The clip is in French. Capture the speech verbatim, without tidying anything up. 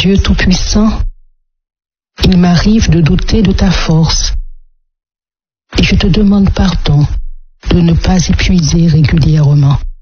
Dieu Tout-Puissant, il m'arrive de douter de ta force et je te demande pardon de ne pas épuiser régulièrement.